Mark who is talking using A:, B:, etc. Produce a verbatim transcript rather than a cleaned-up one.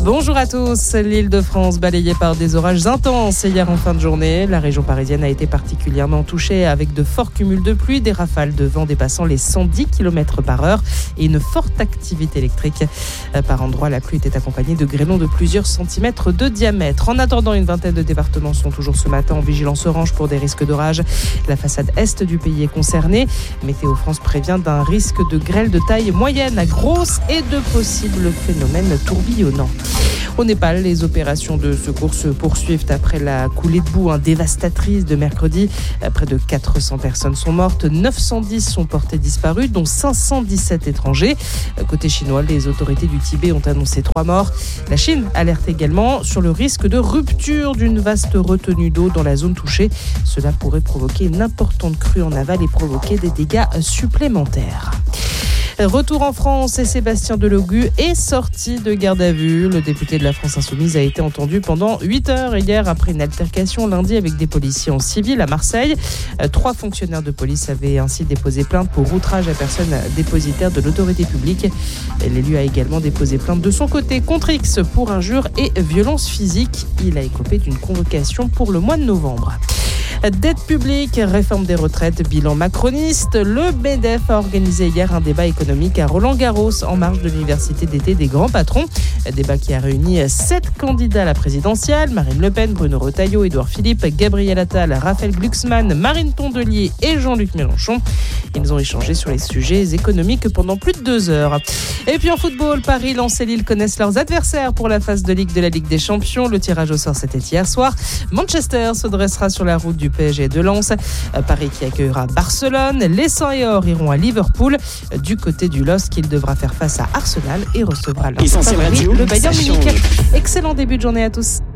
A: Bonjour à tous. L'Île-de-France balayée par des orages intenses hier en fin de journée. La région parisienne a été particulièrement touchée avec de forts cumuls de pluie, des rafales de vent dépassant les cent dix kilomètres par heure et une forte activité électrique. Par endroits, la pluie était accompagnée de grêlons de plusieurs centimètres de diamètre. En attendant, une vingtaine de départements sont toujours ce matin en vigilance orange pour des risques d'orage. La façade est du pays est concernée. Météo France prévient d'un risque de grêle de taille moyenne à grosse et de possibles phénomènes tourbillonnants. Au Népal, les opérations de secours se poursuivent après la coulée de boue dévastatrice de mercredi. Près de quatre cents personnes sont mortes, neuf cent dix sont portées disparues, dont cinq cent dix-sept étrangers. Côté chinois, les autorités du Tibet ont annoncé trois morts. La Chine alerte également sur le risque de rupture d'une vaste retenue d'eau dans la zone touchée. Cela pourrait provoquer une importante crue en aval et provoquer des dégâts supplémentaires. Retour en France et Sébastien Delogu est sorti de garde à vue. Le député de la France Insoumise a été entendu pendant huit heures hier après une altercation lundi avec des policiers en civil à Marseille. Trois fonctionnaires de police avaient ainsi déposé plainte pour outrage à personne dépositaire de l'autorité publique. L'élu a également déposé plainte de son côté contre X pour injures et violences physiques. Il a écopé d'une convocation pour le mois de novembre. Dette publique, réforme des retraites, bilan macroniste. Le MEDEF a organisé hier un débat économique à Roland-Garros en marge de l'université d'été des grands patrons. Un débat qui a réuni sept candidats à la présidentielle. Marine Le Pen, Bruno Retailleau, Édouard Philippe, Gabriel Attal, Raphaël Glucksmann, Marine Tondelier et Jean-Luc Mélenchon. Ils ont échangé sur les sujets économiques pendant plus de deux heures. Et puis en football, Paris, Lens et Lille connaissent leurs adversaires pour la phase de Ligue de la Ligue des Champions. Le tirage au sort, c'était hier soir. Manchester se dressera sur la route du P S G de Lens. Paris qui accueillera Barcelone. Les cent et or iront à Liverpool. Du côté du L O S C, il devra faire face à Arsenal et recevra le Bayern Munich. Excellent début de journée à tous.